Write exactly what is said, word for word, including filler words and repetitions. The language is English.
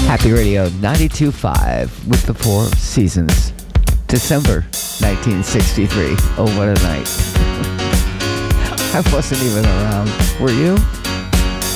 Happy Radio ninety-two point five with the Four Seasons. December nineteen sixty-three. Oh, what a night. I wasn't even around. Were you?